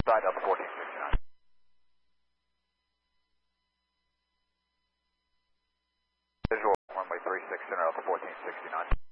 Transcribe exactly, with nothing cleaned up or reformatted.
Side up fourteen sixty-nine. Visual runway three six center Alpha fourteen sixty-nine.